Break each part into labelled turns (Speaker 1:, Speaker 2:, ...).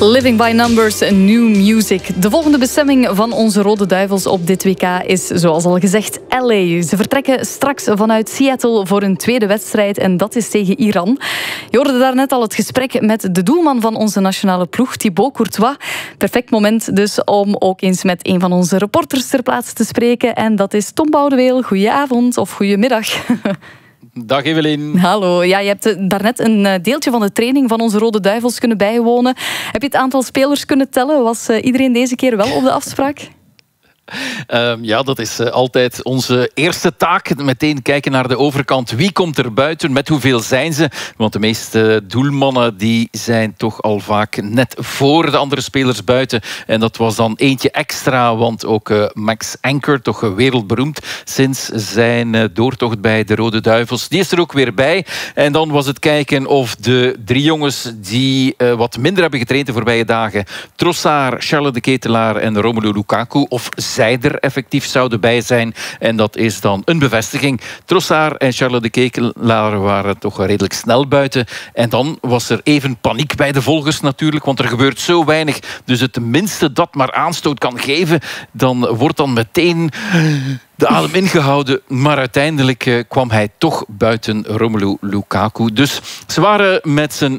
Speaker 1: Living by Numbers, New Music. De volgende bestemming van onze Rode Duivels op dit WK is, zoals al gezegd, LA. Ze vertrekken straks vanuit Seattle voor een tweede wedstrijd en dat is tegen Iran. Je hoorde daarnet al het gesprek met de doelman van onze nationale ploeg, Thibaut Courtois. Perfect moment dus om ook eens met een van onze reporters ter plaatse te spreken. En dat is Tom Boudeweel. Goedenavond of goedemiddag.
Speaker 2: Dag Evelien.
Speaker 1: Hallo. Ja, je hebt daarnet een deeltje van de training van onze Rode Duivels kunnen bijwonen. Heb je het aantal spelers kunnen tellen? Was iedereen deze keer wel op de afspraak?
Speaker 2: Ja, dat is altijd onze eerste taak. Meteen kijken naar de overkant. Wie komt er buiten? Met hoeveel zijn ze? Want de meeste doelmannen die zijn toch al vaak net voor de andere spelers buiten. En dat was dan eentje extra, want ook Max Anker, toch wereldberoemd sinds zijn doortocht bij de Rode Duivels, die is er ook weer bij. En dan was het kijken of de drie jongens die wat minder hebben getraind de voorbije dagen, Trossard, Charles de Ketelaar en Romelu Lukaku, of zij er effectief zouden bij zijn. En dat is dan een bevestiging. Trossard en Charles de Ketelaar waren toch redelijk snel buiten. En dan was er even paniek bij de volgers natuurlijk, want er gebeurt zo weinig. Dus het minste dat maar aanstoot kan geven, dan wordt dan meteen de adem ingehouden, maar uiteindelijk kwam hij toch buiten Romelu Lukaku. Dus ze waren met z'n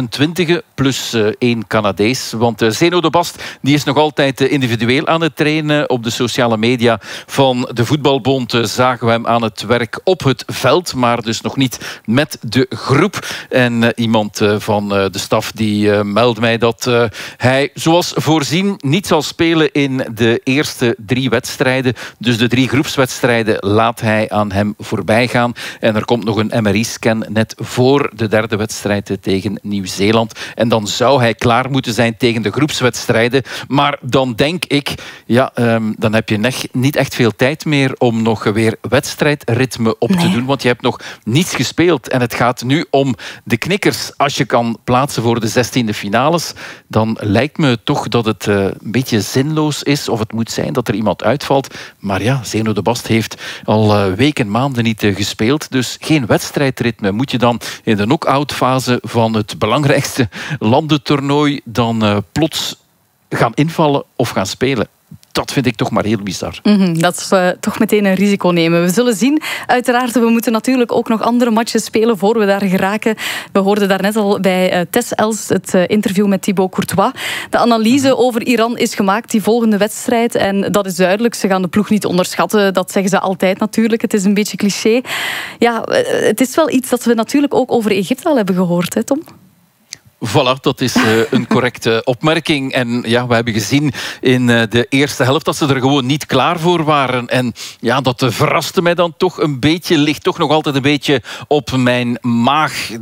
Speaker 2: 25 plus 1 Canadees. Want Zeno de Bast die is nog altijd individueel aan het trainen. Op de sociale media van de Voetbalbond zagen we hem aan het werk op het veld, maar dus nog niet met de groep. En iemand van de staf die meldt mij dat hij zoals voorzien niet zal spelen in de eerste 3 wedstrijden. Dus de 3 groepswedstrijden laat hij aan hem voorbij gaan. En er komt nog een MRI-scan net voor de 3e wedstrijd tegen Nieuw-Zeeland. En dan zou hij klaar moeten zijn tegen de groepswedstrijden. Maar dan denk ik, ja, dan heb je niet echt veel tijd meer om nog weer wedstrijdritme op te doen. Want je hebt nog niets gespeeld. En het gaat nu om de knikkers. Als je kan plaatsen voor de 16e finales, dan lijkt me toch dat het een beetje zinloos is. Of het moet zijn dat er iemand uitvalt. Maar ja, Zeno de Bast heeft al weken, maanden niet gespeeld. Dus geen wedstrijdritme. Moet je dan in de knock-out fase van het belangrijkste landentoernooi dan plots gaan invallen of gaan spelen? Dat vind ik toch maar heel bizar.
Speaker 1: Dat is toch meteen een risico nemen. We zullen zien. Uiteraard, we moeten natuurlijk ook nog andere matches spelen voor we daar geraken. We hoorden daarnet al bij Tess Els het interview met Thibaut Courtois. De analyse over Iran is gemaakt, die volgende wedstrijd. En dat is duidelijk. Ze gaan de ploeg niet onderschatten. Dat zeggen ze altijd natuurlijk. Het is een beetje cliché. Ja, het is wel iets dat we natuurlijk ook over Egypte al hebben gehoord, hè Tom?
Speaker 2: Voilà, dat is een correcte opmerking. En ja, we hebben gezien in de eerste helft dat ze er gewoon niet klaar voor waren. En ja, dat verraste mij dan toch een beetje. Ligt toch nog altijd een beetje op mijn maag.